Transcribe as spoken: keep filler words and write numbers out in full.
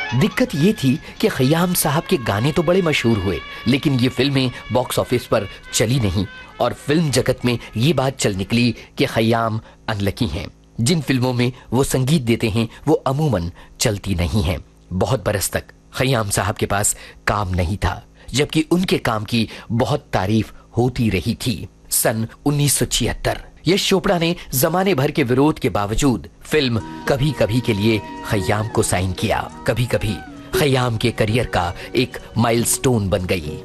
दिक्कत ये थी कि खयाम साहब के गाने तो बड़े मशहूर हुए, लेकिन ये फिल्में बॉक्स ऑफिस पर चली नहीं और फिल्म जगत में ये बात चल निकली कि खयाम अनलकी हैं। जिन फिल्मों में वो संगीत देते हैं वो अमूमन चलती नहीं हैं। बहुत बरस तक खयाम साहब के पास काम नहीं था, जबकि उनके काम की बहुत तारीफ होती रही थी। सन उन्नीस सौ छिहत्तर यश चोपड़ा ने जमाने भर के विरोध के बावजूद फिल्म कभी कभी के लिए खयाम को साइन किया। कभी कभी खयाम के करियर का एक माइलस्टोन बन गई।